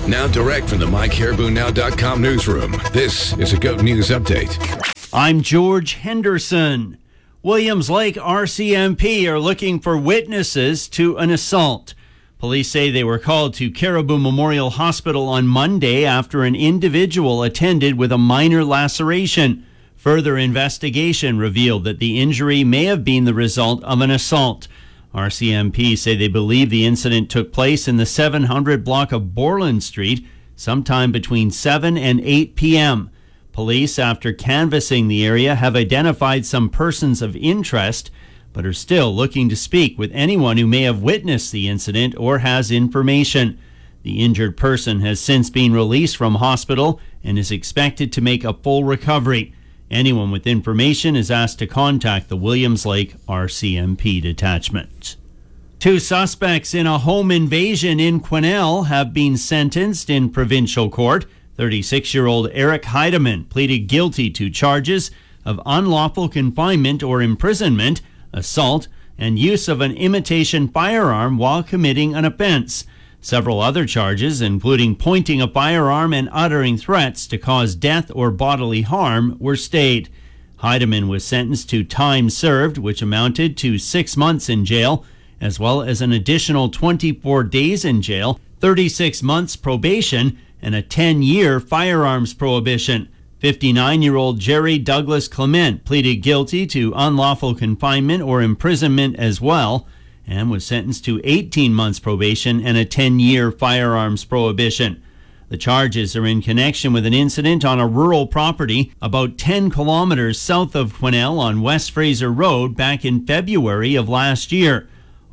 Now direct from the MyCaribouNow.com newsroom, this is a GOAT News Update. I'm George Henderson. Williams Lake RCMP are looking for witnesses to an assault. Police say they were called to Caribou Memorial Hospital on Monday after an individual attended with a minor laceration. Further investigation revealed that the injury may have been the result of an assault. RCMP say they believe the incident took place in the 700 block of Borland Street sometime between 7 and 8 p.m. Police, after canvassing the area, have identified some persons of interest, but are still looking to speak with anyone who may have witnessed the incident or has information. The injured person has since been released from hospital and is expected to make a full recovery. Anyone with information is asked to contact the Williams Lake RCMP detachment. 2 suspects in a home invasion in Quesnel have been sentenced in provincial court. 36-year-old Eric Heidemann pleaded guilty to charges of unlawful confinement or imprisonment, assault, and use of an imitation firearm while committing an offense. Several other charges, including pointing a firearm and uttering threats to cause death or bodily harm, were stayed. Heidemann was sentenced to time served, which amounted to 6 months in jail, as well as an additional 24 days in jail, 36 months probation, and a 10-year firearms prohibition. 59-year-old Jerry Douglas Clement pleaded guilty to unlawful confinement or imprisonment as well, and was sentenced to 18 months probation and a 10-year firearms prohibition. The charges are in connection with an incident on a rural property about 10 kilometers south of Quesnel on West Fraser Road back in February of last year.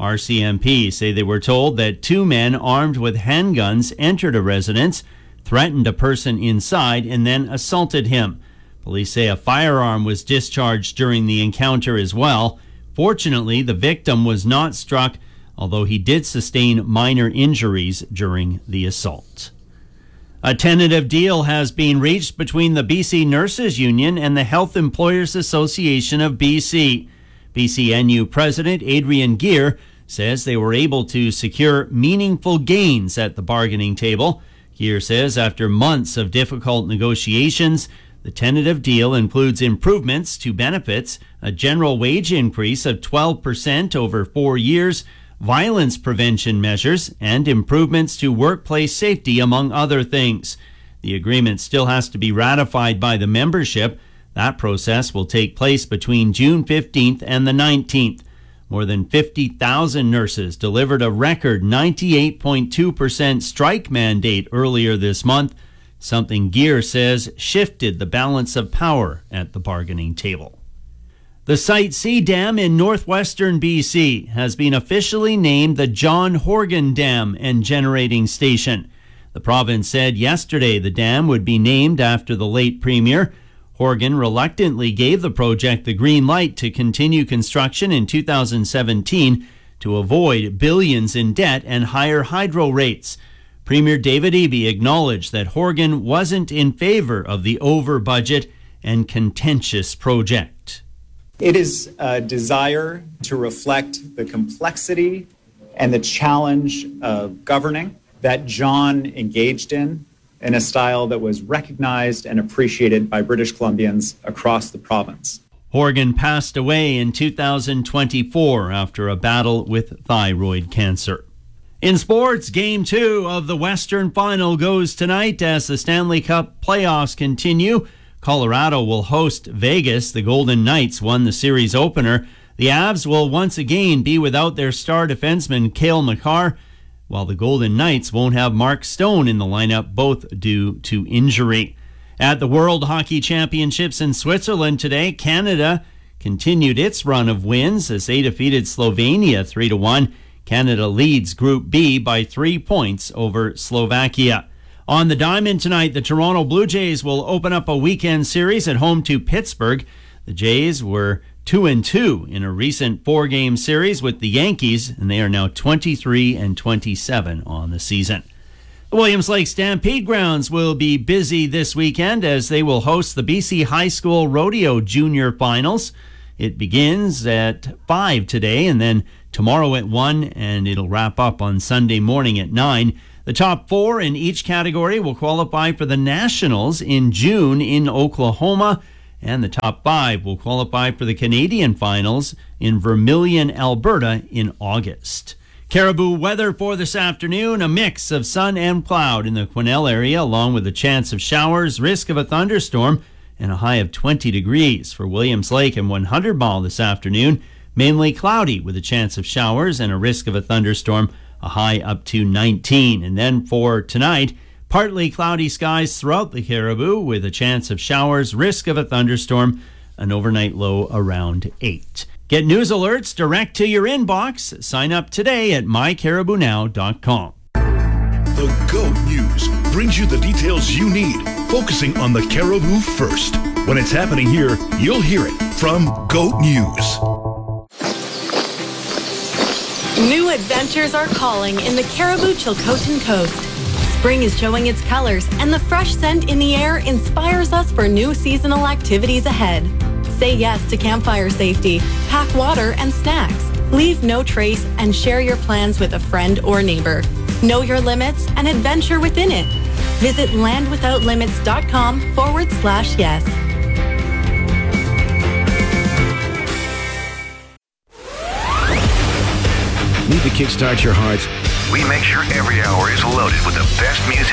RCMP say they were told that 2 men armed with handguns entered a residence, threatened a person inside, and then assaulted him. Police say a firearm was discharged during the encounter as well. Fortunately, the victim was not struck, although he did sustain minor injuries during the assault. A tentative deal has been reached between the BC Nurses Union and the Health Employers Association of BC. BCNU President Adrian Geer says they were able to secure meaningful gains at the bargaining table. Geer says after months of difficult negotiations, the tentative deal includes improvements to benefits, a general wage increase of 12% over 4 years, violence prevention measures, and improvements to workplace safety, among other things. The agreement still has to be ratified by the membership. That process will take place between June 15th and the 19th. More than 50,000 nurses delivered a record 98.2% strike mandate earlier this month, something Geer says shifted the balance of power at the bargaining table. The Site C Dam in northwestern BC has been officially named the John Horgan Dam and Generating Station. The province said yesterday the dam would be named after the late premier. Horgan reluctantly gave the project the green light to continue construction in 2017 to avoid billions in debt and higher hydro rates. Premier David Eby acknowledged that Horgan wasn't in favor of the over-budget and contentious project. It is a desire to reflect the complexity and the challenge of governing that John engaged in a style that was recognized and appreciated by British Columbians across the province. Horgan passed away in 2024 after a battle with thyroid cancer. In sports, Game 2 of the Western Final goes tonight as the Stanley Cup playoffs continue. Colorado will host Vegas. The Golden Knights won the series opener. The Avs will once again be without their star defenseman Cale Makar, while the Golden Knights won't have Mark Stone in the lineup, both due to injury. At the World Hockey Championships in Switzerland today, Canada continued its run of wins as they defeated Slovenia 3-1. Canada leads Group B by 3 points over Slovakia. On the diamond tonight, the Toronto Blue Jays will open up a weekend series at home to Pittsburgh. The Jays were 2-2 in a recent 4-game series with the Yankees, and they are now 23-27 on the season. The Williams Lake Stampede grounds will be busy this weekend as they will host the BC High School Rodeo Junior Finals. It begins at 5 today and then tomorrow at 1, and it'll wrap up on Sunday morning at 9. The top 4 in each category will qualify for the Nationals in June in Oklahoma, and the top 5 will qualify for the Canadian Finals in Vermilion, Alberta in August. Caribou weather for this afternoon, a mix of sun and cloud in the Quesnel area, along with a chance of showers, risk of a thunderstorm, and a high of 20 degrees. For Williams Lake and 100 Mile this afternoon, mainly cloudy with a chance of showers and a risk of a thunderstorm, a high up to 19. And then for tonight, partly cloudy skies throughout the Caribou with a chance of showers, risk of a thunderstorm, an overnight low around 8. Get news alerts direct to your inbox. Sign up today at mycaribounow.com. The GOAT News brings you the details you need, focusing on the Caribou first. When it's happening here, you'll hear it from GOAT News. New adventures are calling in the Caribou Chilcotin Coast. Spring is showing its colors, and the fresh scent in the air inspires us for new seasonal activities ahead. Say yes to campfire safety, pack water and snacks, leave no trace, and share your plans with a friend or neighbor. Know your limits and adventure within it. Visit landwithoutlimits.com/yes. Need to kickstart your heart? We make sure every hour is loaded with the best music.